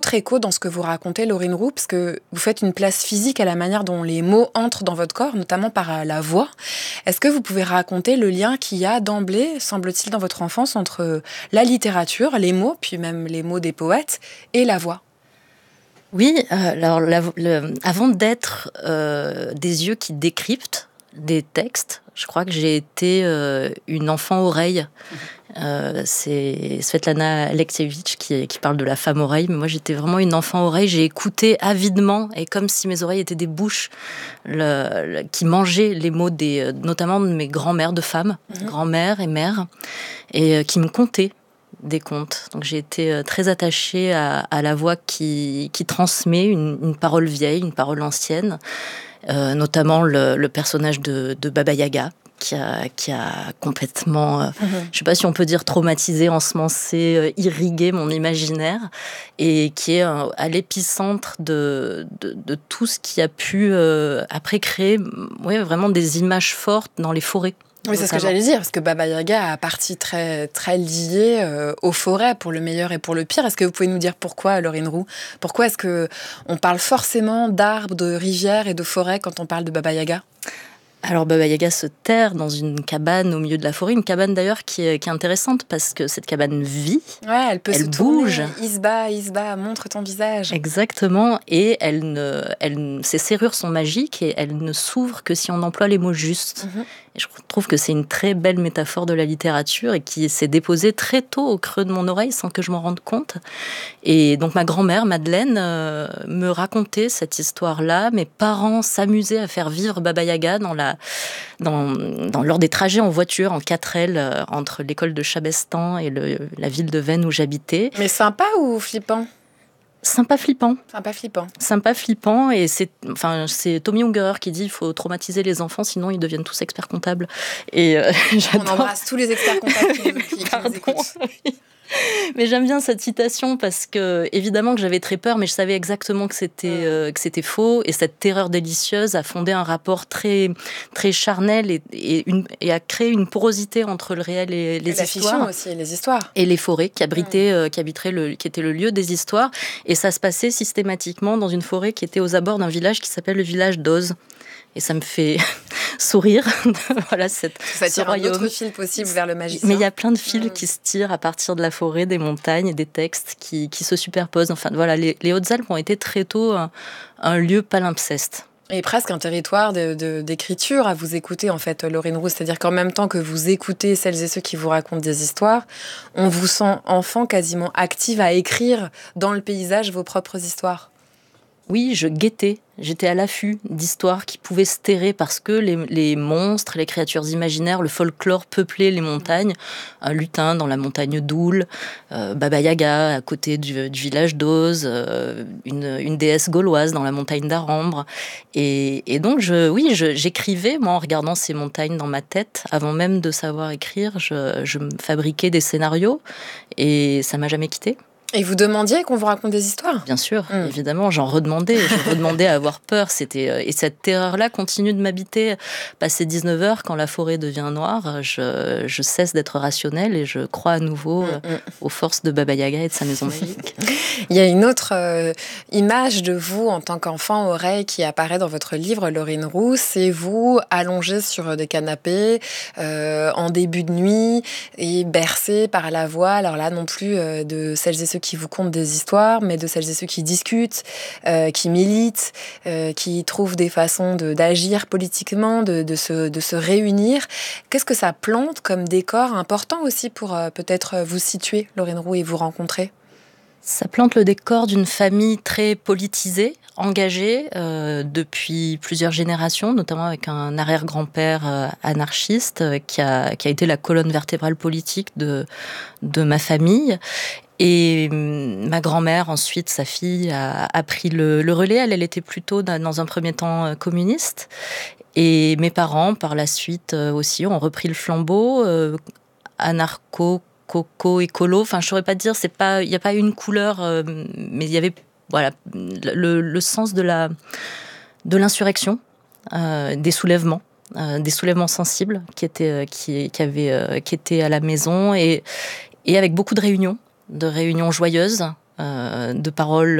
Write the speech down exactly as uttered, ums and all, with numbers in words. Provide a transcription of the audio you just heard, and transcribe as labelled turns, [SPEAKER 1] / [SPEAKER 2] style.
[SPEAKER 1] autre écho dans ce que vous racontez, Laurine Roux, parce que vous faites une place physique à la manière dont les mots entrent dans votre corps, notamment par la voix. Est-ce que vous pouvez raconter le lien qu'il y a d'emblée, semble-t-il, dans votre enfance entre la littérature, les mots, puis même les mots des poètes, et la voix ?
[SPEAKER 2] Oui, euh, alors la, le, avant d'être euh, des yeux qui décryptent des textes, je crois que j'ai été euh, une enfant oreille. Euh, c'est Svetlana Alexievitch qui, qui parle de la femme oreille, mais moi j'étais vraiment une enfant oreille. J'ai écouté avidement, et comme si mes oreilles étaient des bouches le, le, qui mangeaient les mots des, notamment de mes grands-mères de femmes, mmh. grand-mères et mères, et euh, qui me contaient des contes. Donc j'ai été très attachée à, à la voix qui, qui transmet une, une parole vieille, une parole ancienne, euh, notamment le, le personnage de, de Baba Yaga, qui a, qui a complètement, euh, mmh. je ne sais pas si on peut dire traumatisé, ensemencé, euh, irrigué mon imaginaire, et qui est euh, à l'épicentre de, de, de tout ce qui a pu euh, après créer ouais, vraiment des images fortes dans les forêts.
[SPEAKER 1] Oui, c'est ce que j'allais dire, parce que Baba Yaga a partie très, très liée euh, aux forêts, pour le meilleur et pour le pire. Est-ce que vous pouvez nous dire pourquoi, Laurine Roux ? Pourquoi est-ce qu'on parle forcément d'arbres, de rivières et de forêts quand on parle de Baba Yaga ?
[SPEAKER 2] Alors Baba Yaga se terre dans une cabane au milieu de la forêt, une cabane d'ailleurs qui est, qui est intéressante parce que cette cabane vit,
[SPEAKER 1] ouais, elle peut
[SPEAKER 2] elle
[SPEAKER 1] se
[SPEAKER 2] bouge.
[SPEAKER 1] Tourner, Isba, Isba, montre ton visage.
[SPEAKER 2] Exactement, et elle ne, elle, ses serrures sont magiques et elles ne s'ouvrent que si on emploie les mots justes. Mm-hmm. Et je trouve que c'est une très belle métaphore de la littérature et qui s'est déposée très tôt au creux de mon oreille sans que je m'en rende compte. Et donc ma grand-mère, Madeleine, euh, me racontait cette histoire-là. Mes parents s'amusaient à faire vivre Baba Yaga dans la, dans, dans, lors des trajets en voiture, en quatre L, euh, entre l'école de Chabestan et le, la ville de Veynes où j'habitais.
[SPEAKER 1] Mais sympa ou flippant ?
[SPEAKER 2] Sympa flippant.
[SPEAKER 1] Sympa flippant.
[SPEAKER 2] Sympa flippant, et c'est, enfin, c'est Tommy Ungerer qui dit qu'il faut traumatiser les enfants, sinon ils deviennent tous experts comptables. Et euh,
[SPEAKER 1] on embrasse tous les experts comptables qui, qui, qui nous écoutent.
[SPEAKER 2] Mais j'aime bien cette citation parce que, évidemment, que j'avais très peur, mais je savais exactement que c'était, euh, que c'était faux. Et cette terreur délicieuse a fondé un rapport très, très charnel et, et, une, et a créé une porosité entre le réel et les
[SPEAKER 1] et
[SPEAKER 2] histoires.
[SPEAKER 1] La fiction aussi, les histoires.
[SPEAKER 2] Et les forêts qui abritaient, mmh. euh, qui abiteraient le, qui était le lieu des histoires. Et ça se passait systématiquement dans une forêt qui était aux abords d'un village qui s'appelle le village d'Oz. Et ça me fait sourire. Voilà, cette,
[SPEAKER 1] ça tire un autre fil possible vers le magicien.
[SPEAKER 2] Mais il y a plein de fils mmh. qui se tirent à partir de la forêt, des montagnes, des textes qui, qui se superposent. Enfin, voilà, les, les Hautes-Alpes ont été très tôt un, un lieu palimpseste.
[SPEAKER 1] Et presque un territoire de, de, d'écriture à vous écouter, en fait, Laurine Roux. C'est-à-dire qu'en même temps que vous écoutez celles et ceux qui vous racontent des histoires, on vous sent enfant quasiment active à écrire dans le paysage vos propres histoires.
[SPEAKER 2] Oui, je guettais. J'étais à l'affût d'histoires qui pouvaient se terrer parce que les, les monstres, les créatures imaginaires, le folklore peuplait les montagnes. Un lutin dans la montagne d'Oul, euh, Baba Yaga à côté du, du village d'Oz, euh, une, une déesse gauloise dans la montagne d'Arambre. Et, et donc, je, oui, je, j'écrivais, moi, en regardant ces montagnes dans ma tête. Avant même de savoir écrire, je, je fabriquais des scénarios et ça m'a jamais quittée.
[SPEAKER 1] Et vous demandiez qu'on vous raconte des histoires ?
[SPEAKER 2] Bien sûr, mmh. évidemment, j'en redemandais. Je redemandais à avoir peur. C'était, et cette terreur-là continue de m'habiter. Passé dix-neuf heures, quand la forêt devient noire, je, je cesse d'être rationnelle et je crois à nouveau mmh. euh, aux forces de Baba Yaga et de sa maison magique.
[SPEAKER 1] Il y a une autre euh, image de vous en tant qu'enfant oreille qui apparaît dans votre livre, Laurine Roux. C'est vous allongé sur des canapés euh, en début de nuit et bercé par la voix. Alors là, non plus euh, de celles et ceux qui vous content des histoires, mais de celles et ceux qui discutent, euh, qui militent, euh, qui trouvent des façons de, d'agir politiquement, de, de, se, de se réunir. Qu'est-ce que ça plante comme décor important aussi pour euh, peut-être vous situer, Laurine Roux, et vous rencontrer ?
[SPEAKER 2] Ça plante le décor d'une famille très politisée, engagée euh, depuis plusieurs générations, notamment avec un arrière-grand-père euh, anarchiste euh, qui, a, qui a été la colonne vertébrale politique de, de ma famille. Et ma grand-mère, ensuite, sa fille, a, a pris le, le relais. Elle, elle était plutôt dans un premier temps communiste. Et mes parents, par la suite aussi, ont repris le flambeau, euh, anarcho, coco, écolo. Enfin, je ne saurais pas dire, c'est pas, il n'y a pas une couleur, euh, mais il y avait voilà, le, le sens de, la, de l'insurrection, euh, des soulèvements. Euh, des soulèvements sensibles qui étaient, qui, qui, avaient, euh, qui étaient à la maison et, et avec beaucoup de réunions. de réunions joyeuses, euh, de paroles